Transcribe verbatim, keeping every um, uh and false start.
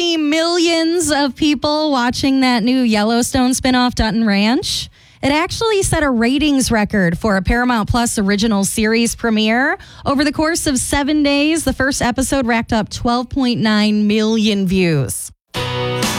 the millions of people watching that new Yellowstone spinoff, Dutton Ranch, it actually set a ratings record for a Paramount Plus original series premiere. Over the course of seven days, the first episode racked up twelve point nine million views.